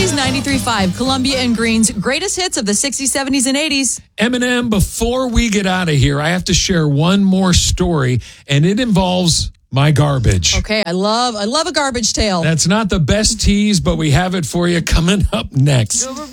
Blaze 93.5, Columbia and Green's greatest hits of the 60s, 70s, and 80s. Eminem, before we get out of here, I have to share one more story, and it involves my garbage. Okay, I love a garbage tale. That's not the best tease, but we have it for you coming up next.